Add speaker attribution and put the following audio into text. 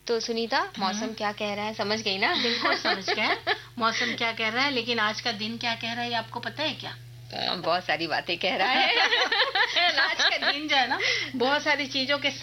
Speaker 1: तो सुनीता, मौसम क्या कह रहा है, समझ गई ना?
Speaker 2: बिल्कुल समझ गए मौसम क्या कह रहा है, लेकिन आज का दिन क्या कह रहा है ये आपको पता है क्या?
Speaker 1: बहुत सारी बातें कह रहा है।
Speaker 2: आज का दिन जो है ना बहुत सारी चीजों के